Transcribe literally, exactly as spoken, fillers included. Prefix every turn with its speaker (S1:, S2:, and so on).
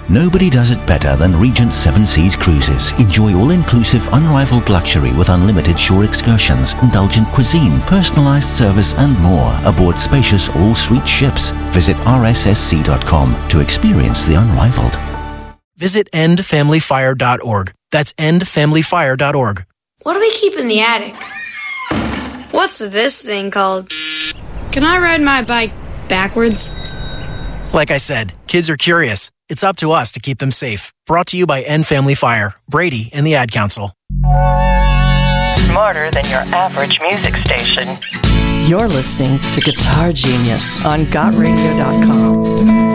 S1: Nobody does it better than Regent Seven Seas Cruises. Enjoy all-inclusive, unrivaled luxury with unlimited shore excursions, indulgent cuisine, personalized service and more aboard spacious all-suite ships. Visit r s s c dot com to experience the unrivaled.
S2: Visit end family fire dot org. That's end family fire dot org.
S3: What do we keep in the attic? What's this thing called? Can I ride my bike backwards?
S2: Like I said, kids are curious. It's up to us to keep them safe. Brought to you by End Family Fire, Brady, and the Ad Council.
S4: Smarter than your average music station.
S5: You're listening to Guitar Genius on got radio dot com.